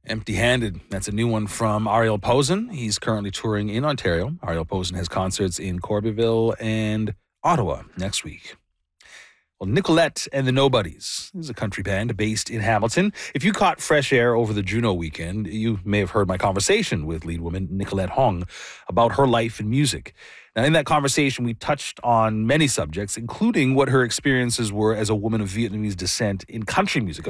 Empty-Handed. That's a new one from Ariel Posen. He's currently touring in Ontario. Ariel Posen has concerts in Corbyville and Ottawa next week. Well, Nicolette and the Nobodies is a country band based in Hamilton. If you caught fresh air over the Juno weekend, you may have heard my conversation with lead woman Nicolette Hong about her life and music. Now, in that conversation, we touched on many subjects, including what her experiences were as a woman of Vietnamese descent in country music.